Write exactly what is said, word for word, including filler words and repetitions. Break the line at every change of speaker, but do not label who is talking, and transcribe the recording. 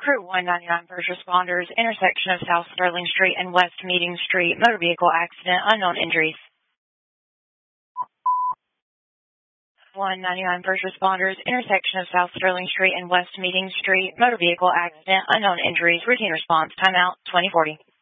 Crew one ninety-nine first responders, intersection of South Sterling Street and West Meeting Street, motor vehicle accident, unknown injuries. one ninety-nine first responders, intersection of South Sterling Street and West Meeting Street, motor vehicle accident, unknown injuries, routine response, timeout, twenty forty.